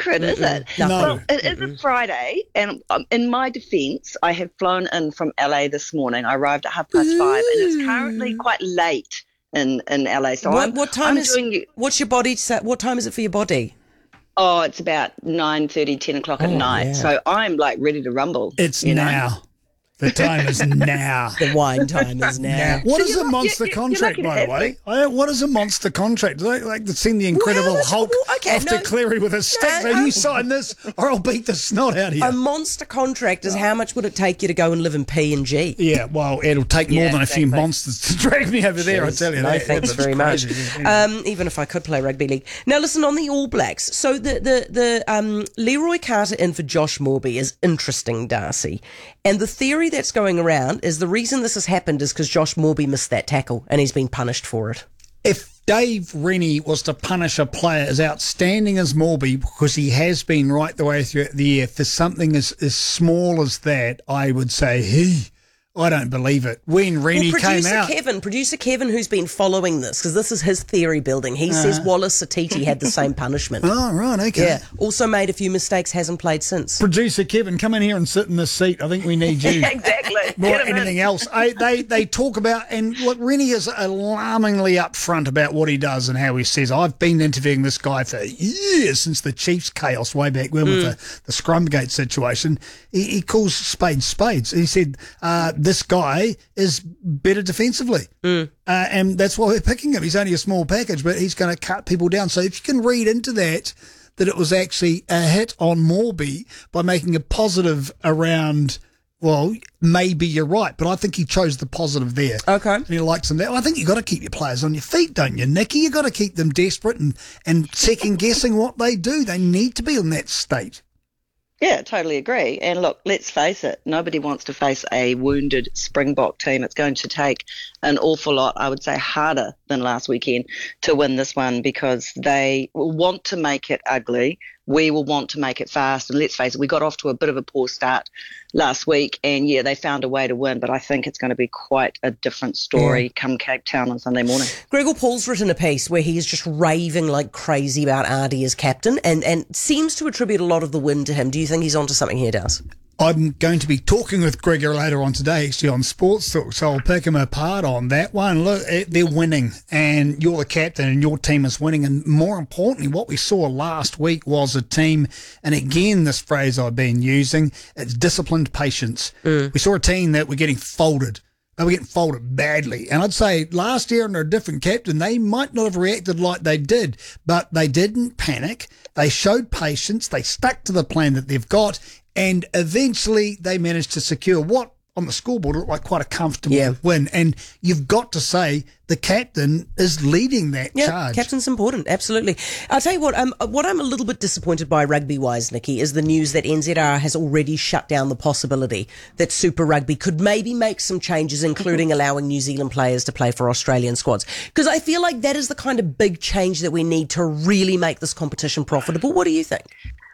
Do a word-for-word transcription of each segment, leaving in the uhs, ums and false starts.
secret, is it? No. Well, it is a Friday, and um, in my defence, I have flown in from L A this morning. I arrived at half past five, and it's currently quite late in, in L A. So What, I'm, what time I'm is? doing. What's your body? sa- What time is it for your body? Oh, it's about nine thirty, ten o'clock at Oh, night. yeah. So I'm like ready to rumble. It's you know? now. The time is now. The wine time is now. Now. What So is you're a not- monster you're- you're contract, looking by at the way? I, what is a monster contract? Do they like to send the Incredible Well, Hulk well, okay, off no, to Cleary with a stick? no, So um, you sign this, or I'll beat the snot out of you. A monster contract is how much would it take you to go and live in P and G? yeah, well, it'll take more Yeah, than a few exactly. monsters to drag me over there. I tell you no, that. thanks That's very much. crazy. Yeah. Um, even if I could play rugby league. Now, listen, on the All Blacks. So the the the um, Leroy Carter in for Josh Morby is interesting, Darcy. And the theory that's going around is the reason this has happened is because Josh Morby missed that tackle and he's been punished for it. If Dave Rennie was to punish a player as outstanding as Morby, because he has been right the way through the year, for something as, as small as that, I would say, he. I don't believe it. When Rennie well, came producer out, Kevin, producer Kevin, who's been following this, because this is his theory building, he says Wallace Satiti had the same punishment. oh right, okay. Yeah, also made a few mistakes, hasn't played since. Producer Kevin, come in here and sit in this seat. I think we need you. Exactly. More Get than 'em in. anything else. I, they they talk about, and look, Rennie is alarmingly upfront about what he does and how he says, I've been interviewing this guy for years, since the Chiefs chaos way back when with the, the Scrumgate situation. He, he calls spades spades. He said, uh, this guy is better defensively. Uh, and that's why we're picking him. He's only a small package, but he's going to cut people down. So if you can read into that, that it was actually a hit on Morby by making a positive around, well, maybe you're right, but I think he chose the positive there. Okay. And he likes them there. I think you've got to keep your players on your feet, don't you, Nicky? You've got to keep them desperate and, and second-guessing what they do. They need to be in that state. Yeah, totally agree. And look, let's face it, nobody wants to face a wounded Springbok team. It's going to take an awful lot, I would say harder than last weekend, to win this one, because they will want to make it ugly. We will want to make it fast. And let's face it, we got off to a bit of a poor start last week. And, yeah, they found a way to win. But I think it's going to be quite a different story Yeah. come Cape Town on Sunday morning. Gregor Paul's written a piece where he is just raving like crazy about Ardy as captain and, and seems to attribute a lot of the win to him. Do you think he's onto something here, Daz? I'm going to be talking with Gregor later on today, actually, on Sports Talk, so I'll pick him apart on that one. Look, eh, they're winning, and you're the captain, and your team is winning. And more importantly, what we saw last week was a team, and again, this phrase I've been using, it's disciplined patience. We saw a team that were getting folded. They were getting folded badly. And I'd say last year under a different captain, they might not have reacted like they did, but they didn't panic. They showed patience. They stuck to the plan that they've got. And eventually they managed to secure what on the scoreboard looked like quite a comfortable Yeah. win. And you've got to say the captain is leading that Yeah, charge. captain's important, absolutely. I'll tell you what, um, what I'm a little bit disappointed by rugby-wise, Nicky, is the news that N Z R has already shut down the possibility that Super Rugby could maybe make some changes, including allowing New Zealand players to play for Australian squads. Because I feel like that is the kind of big change that we need to really make this competition profitable. What do you think?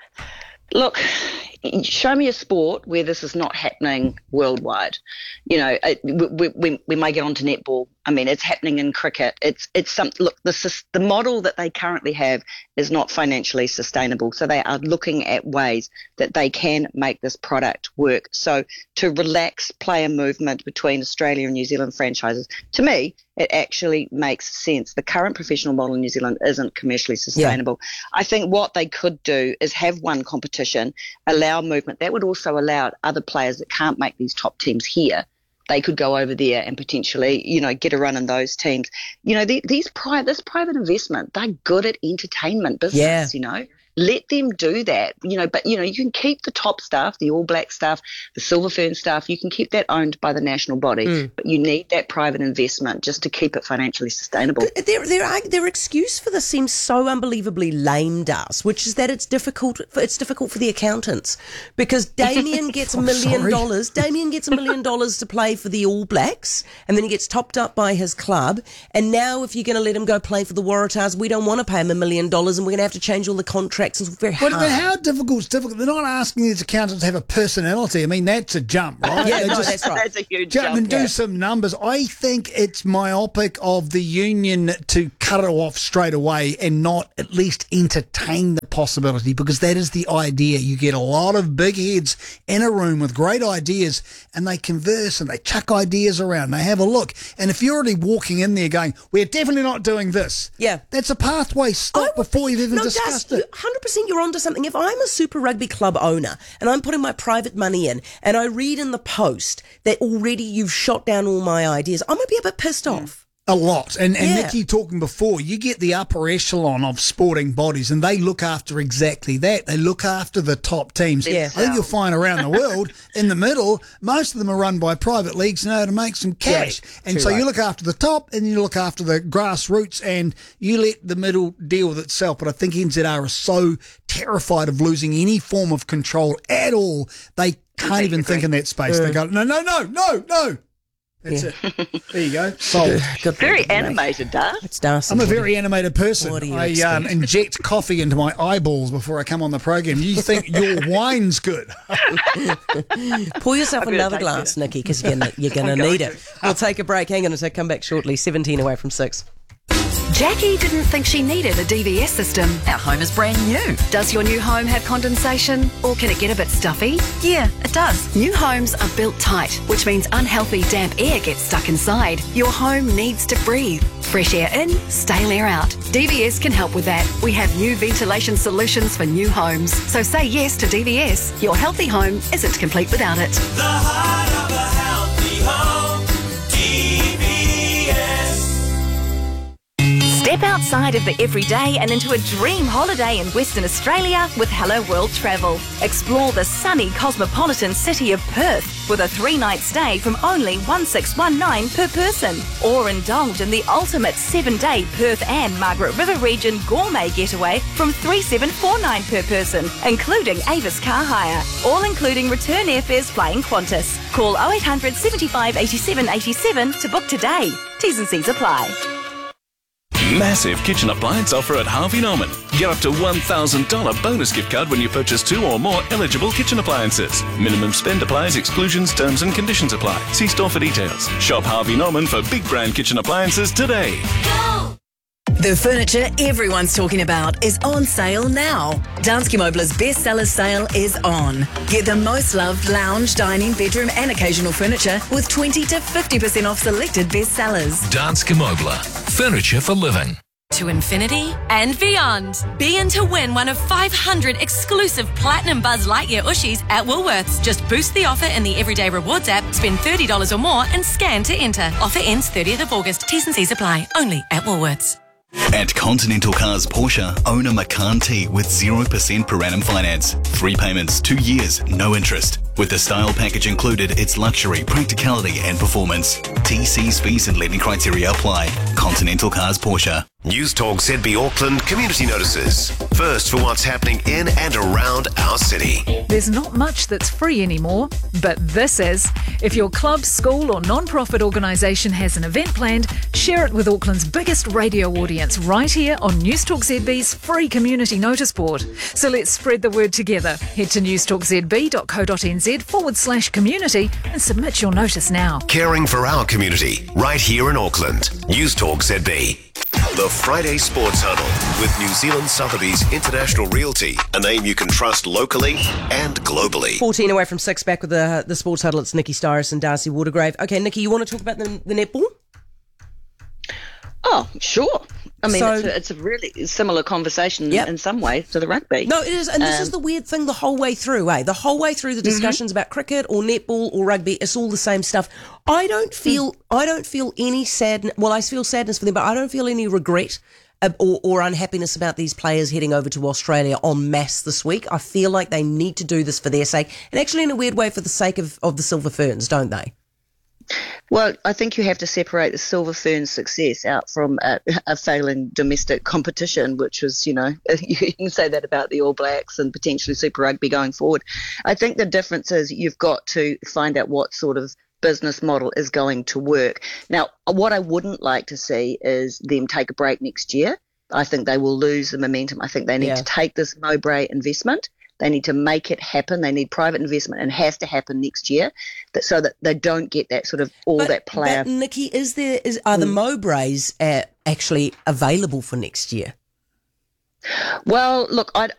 Look, show me a sport where this is not happening worldwide. You know, it, we, we, we may get onto netball. I mean, it's happening in cricket. It's it's some look. The the model that they currently have is not financially sustainable. So they are looking at ways that they can make this product work. So to relax player movement between Australia and New Zealand franchises, to me, it actually makes sense. The current professional model in New Zealand isn't commercially sustainable. Yeah. I think what they could do is have one competition, allow movement. That would also allow other players that can't make these top teams here. They could go over there and potentially, you know, get a run in those teams. You know, the, these private, this private investment, they're good at entertainment business, yeah. you know. Let them do that, you know, but, you know, you can keep the top stuff, the All Black stuff, the Silver Fern stuff. You can keep that owned by the national body, mm. but you need that private investment just to keep it financially sustainable. But their, their, their excuse for this seems so unbelievably lame, Das, which is that it's difficult for, it's difficult for the accountants because Damien gets a million sorry. dollars. Damien gets a million dollars to play for the All Blacks, and then he gets topped up by his club. And now if you're going to let him go play for the Waratahs, we don't want to pay him a million dollars and we're going to have to change all the contracts. It's very hard. But how difficult is difficult? They're not asking these accountants to have a personality. I mean, that's a jump, right? Yeah, They no, just that's right. That's a huge jump jump. and do yeah. some numbers. I think it's myopic of the union to cut it off straight away and not at least entertain the possibility, because that is the idea. You get a lot of big heads in a room with great ideas, and they converse and they chuck ideas around. They have a look. And if you're already walking in there going, we're definitely not doing this, yeah, that's a pathway. Stop before you've even no, discussed Das, it. one hundred percent you're onto something. If I'm a Super Rugby club owner and I'm putting my private money in and I read in the Post that already you've shot down all my ideas, I'm going to be a bit pissed Mm. off. A lot. And, and Yeah. Nikki, talking before, you get the upper echelon of sporting bodies, and they look after exactly that. They look after the top teams. Yeah. I think you'll find around the world, in the middle, most of them are run by private leagues in order to make some cash. Yeah, and too so right. you look after the top, and you look after the grassroots, and you let the middle deal with itself. But I think N Z R are so terrified of losing any form of control at all, they can't even think in that space. They go, no, no, no, no, no. That's Yeah. it. There you go. Sold. Good Very thinking, mate. animated, Dar. It's Darcy. I'm a very animated person. What do you I um, expect? inject coffee into my eyeballs before I come on the program. You think your wine's good? Pour yourself I'm gonna another take glass, Nikki, because you're gonna, you're gonna I'm going need to. it. We'll take a break. Hang on a sec. Come back shortly. seventeen away from six. Jackie didn't think she needed a D V S system. Our home is brand new. Does your new home have condensation, or can it get a bit stuffy? Yeah, it does. New homes are built tight, which means unhealthy damp air gets stuck inside. Your home needs to breathe. Fresh air in, stale air out. D V S can help with that. We have new ventilation solutions for new homes. So say yes to D V S. Your healthy home isn't complete without it. The heart of a healthy home, D V S. Step outside of the everyday and into a dream holiday in Western Australia with Hello World Travel. Explore the sunny cosmopolitan city of Perth with a three-night stay from only one thousand six hundred nineteen per person. Or indulge in the ultimate seven-day Perth and Margaret River region gourmet getaway from three thousand seven hundred forty-nine per person, including Avis car hire. All including return airfares flying Qantas. Call oh eight hundred, seventy-five, eighty-seven, eighty-seven to book today. T's and C's apply. Massive kitchen appliance offer at Harvey Norman. Get up to one thousand dollars bonus gift card when you purchase two or more eligible kitchen appliances. Minimum spend applies, exclusions, terms and conditions apply. See store for details. Shop Harvey Norman for big brand kitchen appliances today. The furniture everyone's talking about is on sale now. Danske Møbler's bestseller sale is on. Get the most loved lounge, dining, bedroom and occasional furniture with twenty to fifty percent off selected bestsellers. Danske Møbler. Furniture for living. To infinity and beyond. Be in to win one of five hundred exclusive Platinum Buzz Lightyear Ushies at Woolworths. Just boost the offer in the Everyday Rewards app, spend thirty dollars or more and scan to enter. Offer ends thirtieth of August. T's and C's apply. Only at Woolworths. At Continental Cars Porsche, own a Macan T with zero percent per annum finance. Three payments, two years, no interest. With the style package included, it's luxury, practicality and performance. T Cs, fees and lending criteria apply. Continental Cars Porsche. News Talk Z B Auckland community notices. First for what's happening in and around our city. There's not much that's free anymore, but this is. If your club, school or non-profit organisation has an event planned, share it with Auckland's biggest radio audience right here on News Talk Z B's free community notice board. So let's spread the word together. Head to newstalkzb.co.nz forward slash community and submit your notice now. Caring for our community right here in Auckland. News Talk Z B. The Friday Sports Huddle with New Zealand Sotheby's International Realty, a name you can trust locally and globally. fourteen away from six, back with the the Sports Huddle. It's Nikki Styris and Darcy Watergrave. Okay, Nikki, you want to talk about the, the netball? Oh, sure. I mean, So- it's, a, it's a really similar conversation Yep. in some ways to the rugby. No, it is, and this Um, is the weird thing the whole way through, eh? The whole way through the discussions about cricket or netball or rugby, it's all the same stuff. I don't feel, I don't feel any sadness. Well, I feel sadness for them, but I don't feel any regret uh, or, or unhappiness about these players heading over to Australia en masse this week. I feel like they need to do this for their sake, and actually, in a weird way, for the sake of, of the Silver Ferns, don't they? Well, I think you have to separate the Silver Ferns' success out from a, a failing domestic competition, which was, you know, you can say that about the All Blacks and potentially Super Rugby going forward. I think the difference is you've got to find out what sort of business model is going to work. Now, what I wouldn't like to see is them take a break next year. I think they will lose the momentum. I think they need Yeah. to take this Mowbray investment. They need to make it happen. They need private investment, and it has to happen next year, that, so that they don't get that sort of all But, that player. but Nikki, is there is are the Mowbrays uh, actually available for next year? Well, look, I,